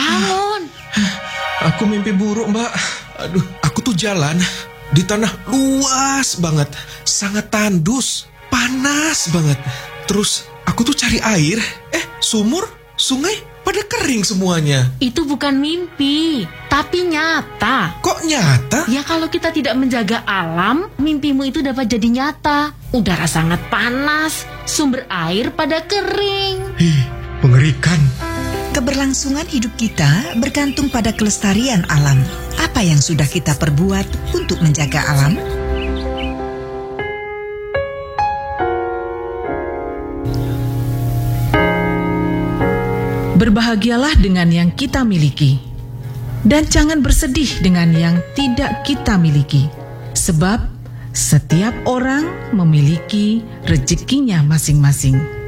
bangun. Aku mimpi buruk, Mbak. Aduh, aku tuh jalan di tanah luas banget, sangat tandus, panas banget. Terus aku tuh cari air, sumur, sungai pada kering semuanya. Itu bukan mimpi, tapi nyata. Kok nyata? Ya kalau kita tidak menjaga alam, mimpimu itu dapat jadi nyata. Udara sangat panas, sumber air pada kering. Mengerikan. Keberlangsungan hidup kita bergantung pada kelestarian alam. Apa yang sudah kita perbuat untuk menjaga alam? Berbahagialah dengan yang kita miliki, dan jangan bersedih dengan yang tidak kita miliki, sebab setiap orang memiliki rezekinya masing-masing.